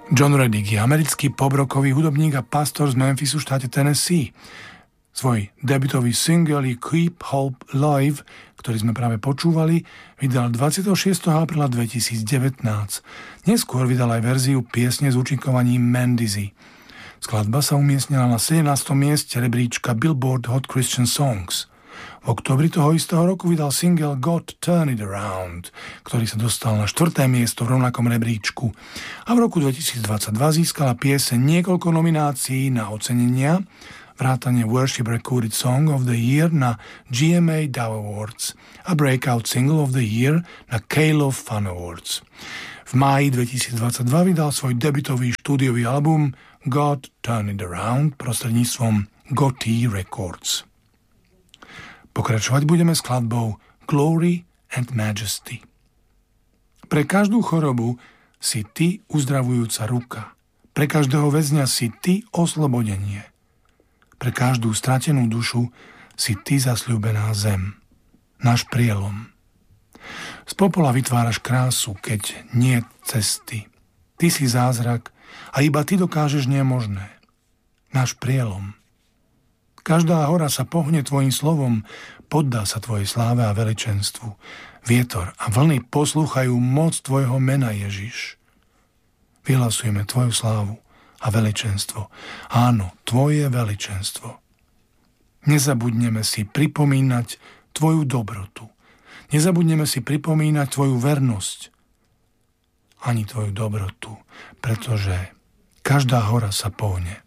John Reddick je americký pop-rockový hudobník a pastor z Memphisu v štáte Tennessee. Svoj debutový single Keep Hope Alive, ktorý sme práve počúvali, vydal 26. apríla 2019. Neskôr vydal aj verziu piesne s účinkovaním Mendizy. Skladba sa umiestnila na 17. mieste rebríčka Billboard Hot Christian Songs. V októbri toho istého roku vydal single God Turn It Around, ktorý sa dostal na 4. miesto v rovnakom rebríčku. A v roku 2022 získala pieseň niekoľko nominácií na ocenenia, vrátane Worship Recorded Song of the Year na GMA Dove Awards a Breakout Single of the Year na K-Love Fun Awards. V máji 2022 vydal svoj debutový štúdiový album God Turn It Around prostredníctvom Gotti Records. Pokračovať budeme skladbou Glory and Majesty. Pre každú chorobu si ty uzdravujúca ruka. Pre každého väzňa si ty oslobodenie. Pre každú stratenú dušu si ty zasľúbená zem. Náš prielom. Z popola vytváraš krásu, keď nie cesty. Ty si zázrak a iba ty dokážeš nemožné. Náš prielom. Každá hora sa pohne tvojim slovom, poddá sa tvojej sláve a veličenstvu. Vietor a vlny poslúchajú moc tvojho mena, Ježiš. Vyhlasujeme tvoju slávu a veličenstvo. Áno, tvoje veličenstvo. Nezabudneme si pripomínať tvoju dobrotu. Nezabudneme si pripomínať tvoju vernosť. Ani tvoju dobrotu, pretože každá hora sa pohne.